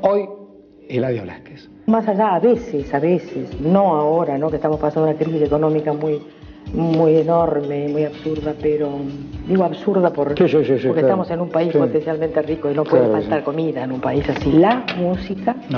hoy Eladio Blasquez. Más allá, a veces, no ahora, ¿no? Que estamos pasando una crisis económica muy enorme, muy absurda, pero digo absurda porque claro. estamos en un país potencialmente rico y no puede faltar comida en un país así. La música